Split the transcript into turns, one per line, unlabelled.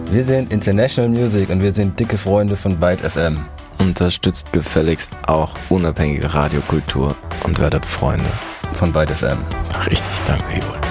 Wir sind International Music und wir sind dicke Freunde von Byte FM.
Unterstützt gefälligst auch unabhängige Radiokultur und werdet Freunde
von Byte FM.
Richtig, danke, Joel.